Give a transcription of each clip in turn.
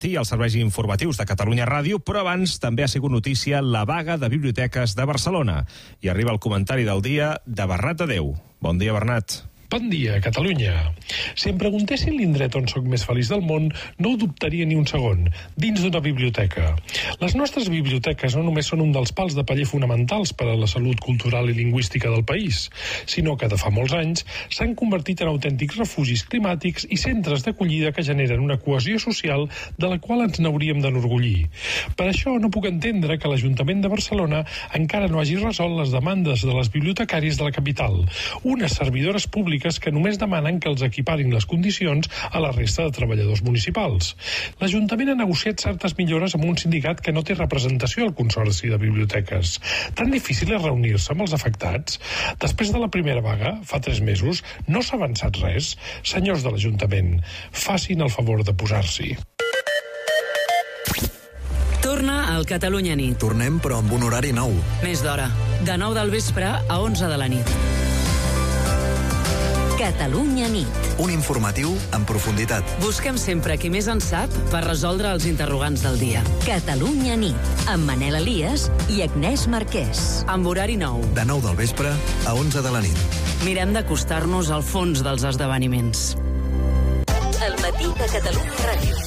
i els serveis informatius de Catalunya Ràdio, però abans també ha sigut notícia la vaga de biblioteques de Barcelona. I arriba el comentari del dia de Bernat Adeu. Bon dia, Bernat. Bon dia, Catalunya. Si em preguntessin l'indret on sóc més feliç del món, no ho dubtaria ni un segon, dins d'una biblioteca. Les nostres biblioteques no només són un dels pals de paller fonamentals per a la salut cultural i lingüística del país, sinó que de fa molts anys s'han convertit en autèntics refugis climàtics i centres d'acollida que generen una cohesió social de la qual ens n'hauríem d'enorgullir. Per això no puc entendre que l'Ajuntament de Barcelona encara no hagi resolt les demandes de les bibliotecàries de la capital, unes servidores públiques que només demanen que els equiparin les condicions a la resta de treballadors municipals. L'Ajuntament ha negociat certes millores amb un sindicat que no té representació al Consorci de Biblioteques. Tan difícil és reunir-se amb els afectats? Després de la primera vaga, fa 3 mesos, no s'ha avançat res? Senyors de l'Ajuntament, facin el favor de posar-s'hi. Torna al Catalunya Nit. Tornem, però amb un horari nou. Més d'hora. De 9 del vespre a 11 de la nit. Catalunya Nit. Un informatiu en profunditat. Busquem sempre qui més en sap per resoldre els interrogants del dia. Catalunya Nit, amb Manel Elias i Agnès Marquès. Amb horari nou. De 9 del vespre a 11 de la nit. Mirem d'acostar-nos al fons dels esdeveniments. El matí de Catalunya Ràdio.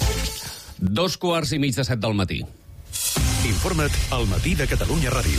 2:15 del matí. Informa't al matí de Catalunya Ràdio.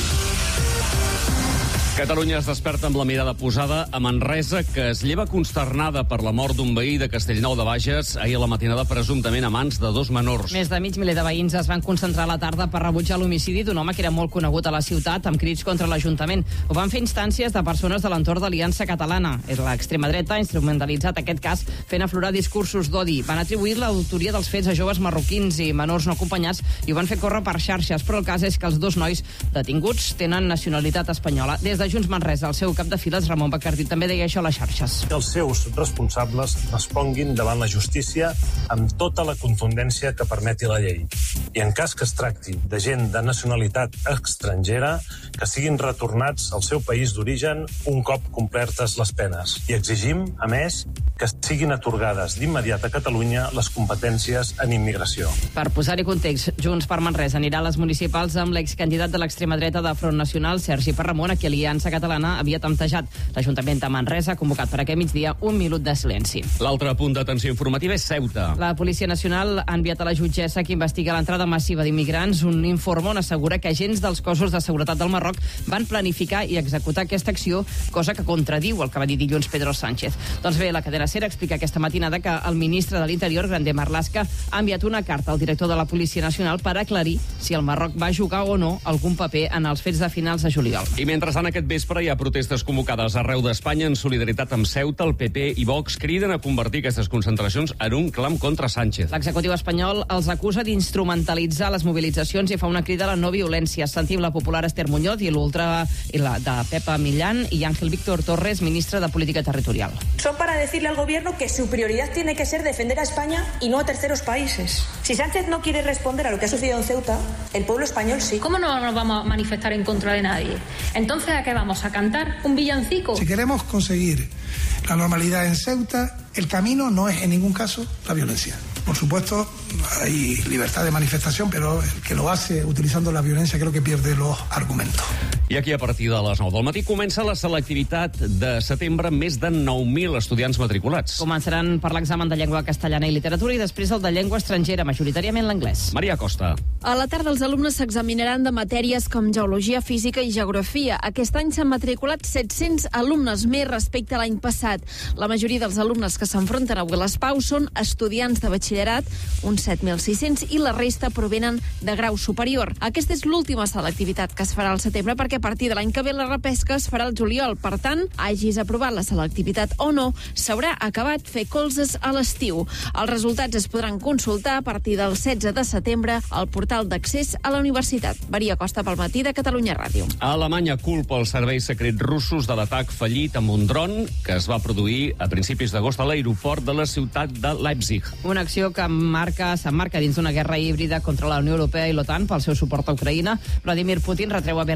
Catalunya es desperta amb la mirada posada a Manresa, que es lleva consternada per la mort d'un veí de Castellnou de Bages ahir a la matinada, presumptament a mans de 2 menors. Més de mig miler de veïns es van concentrar a la tarda per rebutjar l'homicidi d'un home que era molt conegut a la ciutat, amb crits contra l'Ajuntament. Ho van fer instàncies de persones de l'entorn d'Aliança Catalana. L'extrema dreta ha instrumentalitzat aquest cas fent aflorar discursos d'odi. Van atribuir l'autoria dels fets a joves marroquins i menors no acompanyats i ho van fer córrer per xarxes, però el cas és que els 2 nois detinguts tenen nacionalitat espanyola. Des de Junts Manresa, el seu cap de files, Ramon Bacardí, també deia això a les xarxes. Que els seus responsables responguin davant la justícia amb tota la contundència que permeti la llei. I en cas que es tracti de gent de nacionalitat estrangera, que siguin retornats al seu país d'origen un cop complertes les penes. I exigim, a més, que siguin atorgades d'immediat a Catalunya les competències en immigració. Per posar-hi context, Junts per Manresa anirà a les municipals amb l'excandidat de l'extrema dreta de Front Nacional, Sergi Parramon, a qui Aliança Catalana havia temptejat. L'Ajuntament de Manresa ha convocat per aquest migdia un minut de silenci. L'altre punt d'atenció informativa és Ceuta. La Policia Nacional ha enviat a la jutgessa que investiga l'entrada massiva d'immigrants un informe on assegura que agents dels cossos de seguretat del Marroc van planificar i executar aquesta acció, cosa que contradiu el que va dir dilluns Pedro Sánchez. Doncs bé, la cadena SER explica aquesta matinada que el ministre de l'Interior, Grande Marlaska, ha enviat una carta al director de la Policia Nacional per aclarir si el Marroc va jugar o no algun paper en els fets de finals de juliol. I mentrestant aquest vespre hi ha protestes convocades arreu d'Espanya en solidaritat amb Ceuta. El PP i Vox criden a convertir aquestes concentracions en un clam contra Sánchez. L'executiu espanyol els acusa d'instrumentalitzar les mobilitzacions i fa una crida a la no violència. Sentim la popular Esther Muñoz i l'ultra de Pepa Millán y Ángel Víctor Torres, ministra de Política Territorial. Son para decirle al gobierno que su prioridad tiene que ser defender a España y no a terceros países. Si Sánchez no quiere responder a lo que ha sucedido en Ceuta, el pueblo español sí. ¿Cómo no nos vamos a manifestar en contra de nadie? Entonces, ¿a qué vamos? ¿A cantar un villancico? Si queremos conseguir la normalidad en Ceuta, el camino no es en ningún caso la violencia. Por supuesto, hay libertad de manifestación, pero el que lo hace utilizando la violencia creo que pierde los argumentos. I aquí, a partir de les 9 del matí, comença la selectivitat de setembre amb més de 9.000 estudiants matriculats. Començaran per l'examen de llengua castellana i literatura i després el de llengua estrangera, majoritàriament l'anglès. Maria Costa. A la tarda els alumnes s'examinaran de matèries com geologia, física i geografia. Aquest any s'han matriculat 700 alumnes més respecte a l'any passat. La majoria dels alumnes que s'enfronten avui a les PAU són estudiants de batxillerat, uns 7.600, i la resta provenen de grau superior. Aquesta és l'última selectivitat que es farà al setembre perquè a partir de l'any que ve la repesca es farà al juliol. Per tant, hagis aprovat la selectivitat o no, s'haurà acabat fer colzes a l'estiu. Els resultats es podran consultar a partir del 16 de setembre al portal d'accés a la universitat. Maria Costa pel matí de Catalunya Ràdio. Alemanya culpa els serveis secrets russos de l'atac fallit amb un dron que es va produir a principis d'agost a l'aeroport de la ciutat de Leipzig. Una acció que s'emmarca dins d'una guerra híbrida contra la Unió Europea i l'OTAN pel seu suport a Ucraïna. Vladimir Putin retreu a Berlín que els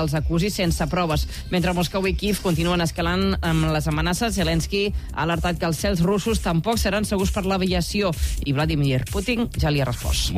els acusi sense proves. Mentre Moscou i Kiev continuen escalant amb les amenaces, Zelensky ha alertat que els cels russos tampoc seran segurs per l'aviació i Vladimir Putin ja li ha respost.